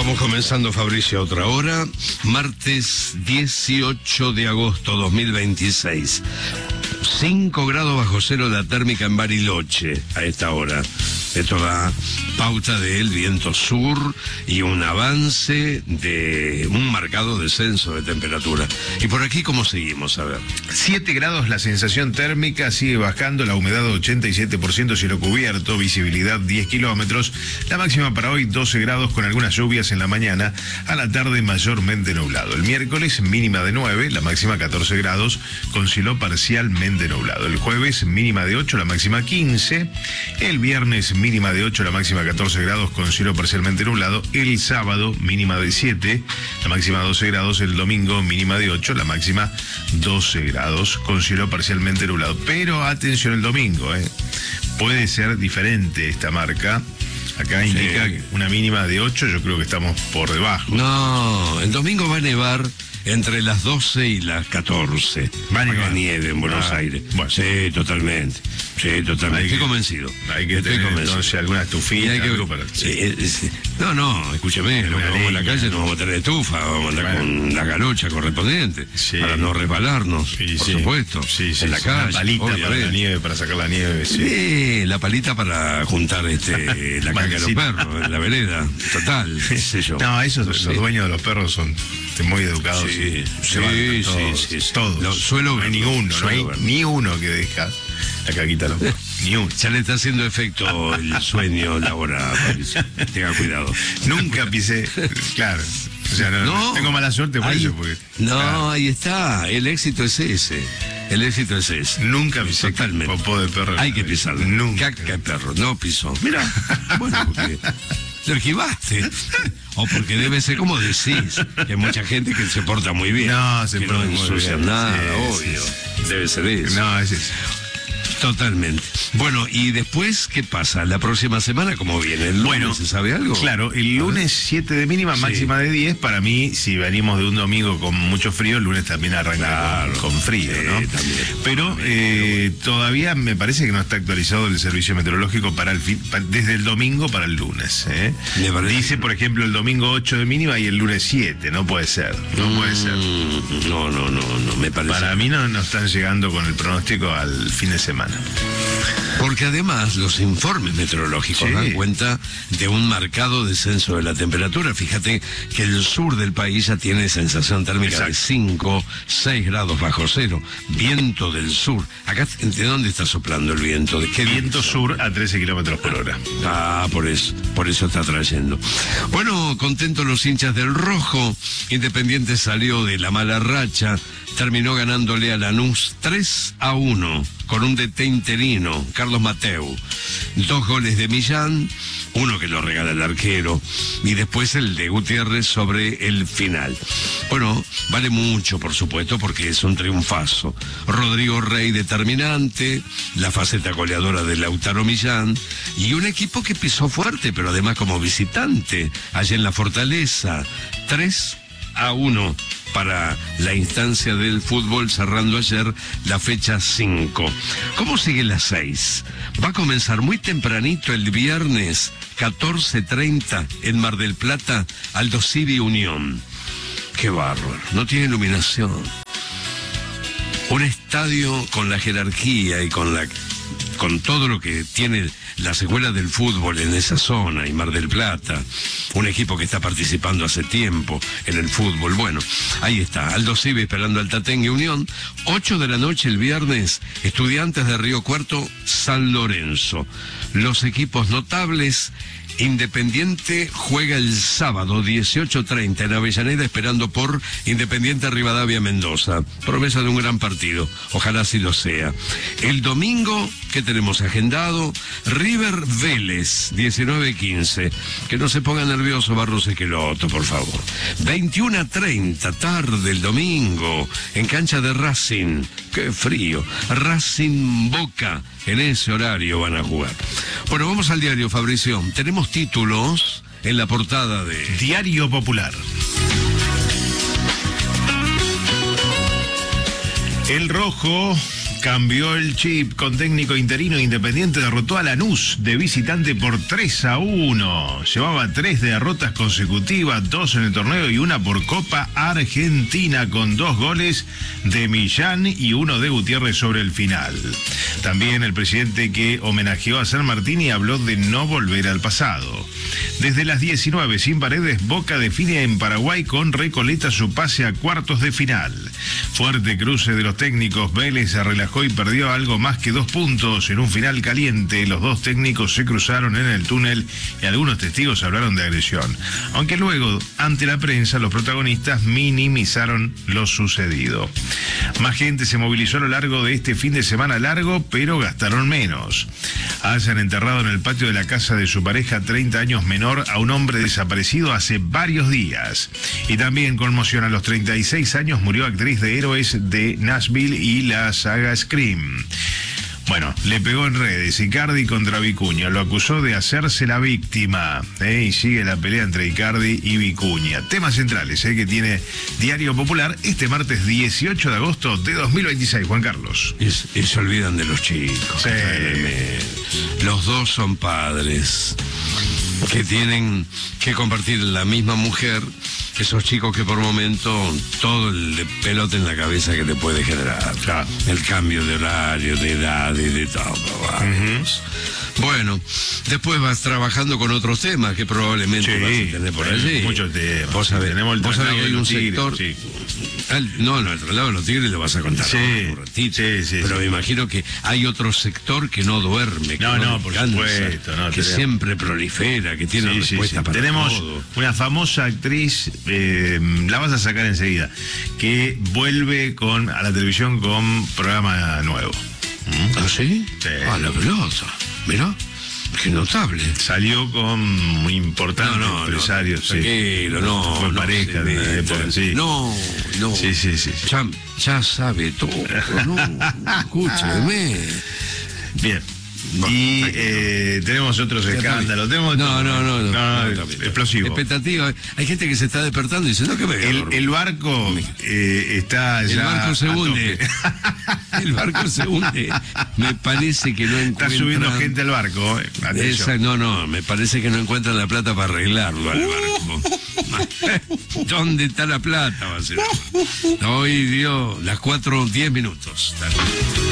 Vamos comenzando, Fabricio, otra hora. Martes 18 de agosto 2026. 5 grados bajo cero la térmica en Bariloche a esta hora. Esto da pauta del viento sur y un avance de un marcado descenso de temperatura. ¿Y por aquí cómo seguimos? A ver. 7 grados la sensación térmica, sigue bajando, la humedad 87%, cielo cubierto, visibilidad 10 kilómetros. La máxima para hoy 12 grados con algunas lluvias en la mañana, a la tarde mayormente nublado. El miércoles mínima de 9, la máxima 14 grados con cielo parcialmente nublado. El jueves mínima de 8, la máxima 15. El viernes mínima de 8, la máxima 14 grados con cielo parcialmente nublado. El sábado mínima de 7, la máxima 12 grados. El domingo mínima de 8, la máxima 12 grados con cielo parcialmente nublado. Pero atención el domingo, puede ser diferente esta marca. Acá indica una mínima de 8, yo creo que estamos por debajo. No, el domingo va a nevar entre las 12 y las 14. Va a nevar. Nieve en Buenos Aires. Bueno. Sí, totalmente. Sí, totalmente. Estoy convencido. Hay que tener entonces alguna estufita, algo para... No, escúcheme, lo que vamos a la calle no vamos a tener estufa, vamos a andar con la galocha correspondiente, para no resbalarnos, por supuesto, en la calle. Una palita para la nieve, para sacar la nieve. Sí, la palita para juntar la caca de los perros en la vereda, total, qué sé yo. No, esos los dueños de los perros son muy educados. Sí. Todos. No hay ni uno que deja la caquita a los perros. Ni uno. Ya le está haciendo efecto el sueño, Laura, Patricia. Tenga cuidado. Nunca pisé, claro. O sea, no tengo mala suerte por eso. Porque, ahí está. El éxito es ese. Nunca pisé totalmente. Popó de perro. Hay que pisarlo. Nunca. Caca de perro. No pisó. Mira. Bueno, porque lo esquivaste. O porque debe ser como decís, que hay mucha gente que se porta muy bien. No, se porta muy bien. Que no ensucian nada, obvio. Sí. Debe ser eso. No, es eso. Totalmente. Bueno, y después, ¿qué pasa? ¿La próxima semana cómo viene? ¿El lunes se sabe algo? Claro, el lunes 7 de mínima, máxima de 10. Para mí, si venimos de un domingo con mucho frío, el lunes también arranca con frío, ¿no? También. Pero todavía me parece que no está actualizado el servicio meteorológico para desde el domingo para el lunes. Dice, por ejemplo, el domingo 8 de mínima y el lunes 7. No puede ser. No puede ser. No, me parece. Para mí no están llegando con el pronóstico al fin de semana. Porque además los informes meteorológicos dan cuenta de un marcado descenso de la temperatura. Fíjate que el sur del país ya tiene sensación térmica de 5, 6 grados bajo cero. Viento del sur. Acá, ¿de dónde está soplando el viento? ¿De qué viento sur a 13 kilómetros por hora? Por eso está trayendo. Bueno, contentos los hinchas del Rojo. Independiente salió de la mala racha. Terminó ganándole a Lanús 3-1 con un DT interino, Carlos Mateu. 2 goles de Millán, uno que lo regala el arquero, y después el de Gutiérrez sobre el final. Bueno, vale mucho, por supuesto, porque es un triunfazo. Rodrigo Rey determinante, la faceta goleadora de Lautaro Millán, y un equipo que pisó fuerte, pero además como visitante, allá en la Fortaleza. 3-1 para la instancia del fútbol, cerrando ayer la fecha 5. ¿Cómo sigue la 6? Va a comenzar muy tempranito el viernes 14:30 en Mar del Plata, Aldo Civi Unión. Qué bárbaro, no tiene iluminación. Un estadio con la jerarquía y con todo lo que tiene la secuela del fútbol en esa zona y Mar del Plata, un equipo que está participando hace tiempo en el fútbol. Bueno, ahí está, Aldo Civi esperando al Tatengue Unión. 8 de la noche el viernes, Estudiantes de Río Cuarto, San Lorenzo. Los equipos notables. Independiente juega el sábado 18:30 en Avellaneda, esperando por Independiente Rivadavia Mendoza. Promesa de un gran partido, ojalá así lo sea. El domingo, ¿qué tenemos agendado? River Vélez, 19:15. Que no se ponga nervioso Barros Esqueloto, por favor. 21:30, tarde el domingo, en cancha de Racing. ¡Qué frío! Racing Boca, en ese horario van a jugar. Bueno, vamos al diario, Fabricio. Tenemos títulos en la portada de Diario Popular. El Rojo Cambió el chip con técnico interino. Independiente derrotó a Lanús de visitante por 3-1. Llevaba 3 derrotas consecutivas, 2 en el torneo y 1 por Copa Argentina, con 2 goles de Millán y 1 de Gutiérrez sobre el final. También el presidente, que homenajeó a San Martín y habló de no volver al pasado. Desde las 19, sin Paredes, Boca define en Paraguay con Recoleta su pase a cuartos de final. Fuerte cruce de los técnicos. Vélez se relajó y perdió algo más que 2 puntos en un final caliente. Los dos técnicos se cruzaron en el túnel y algunos testigos hablaron de agresión. Aunque luego, ante la prensa, los protagonistas minimizaron lo sucedido. Más gente se movilizó a lo largo de este fin de semana largo, pero gastaron menos. Hayan enterrado en el patio de la casa de su pareja 30 años menor a un hombre desaparecido hace varios días. Y también conmoción: a los 36 años murió actriz de Héroes de Nashville y la saga Scream. Bueno, le pegó en redes. Icardi contra Vicuña. Lo acusó de hacerse la víctima. Y sigue la pelea entre Icardi y Vicuña. Temas centrales que tiene Diario Popular este martes 18 de agosto de 2026. Juan Carlos. Y se olvidan de los chicos. Sí. Los dos son padres que tienen que compartir la misma mujer. Esos chicos que por momento todo el pelote en la cabeza que te puede generar. Claro. El cambio de horario, de edad y de todo. Bueno, después vas trabajando con otros temas que probablemente vas a tener por allí. Muchos temas. Vos sabés, tenemos el que traslado hay de un los tigres, sector... sí. No, el traslado de los tigres lo vas a contar un ratito. Pero me imagino que hay otro sector que no duerme, que no por descansa, supuesto. que tenemos... siempre prolifera, que tiene respuesta para tenemos todo. Una famosa actriz, la vas a sacar enseguida, que vuelve a la televisión con programa nuevo. ¿Ah, sí? Sí. Ah, la pelota. Mirá, qué notable. Salió con muy importantes empresarios. Fue pareja de una época, sí. No. Sí. Ya sabe todo, no. Escúcheme. Bien. Y tenemos otros escándalos. No, explosivo. Expectativa. Hay gente que se está despertando y dice, no, que me el barco está ya. El barco se hunde. El barco se hunde. Me parece que no encuentran... Está subiendo gente al barco. Me parece que no encuentran la plata para arreglarlo al barco. ¿Dónde está la plata? Va a ser. Hoy dio las 4:10.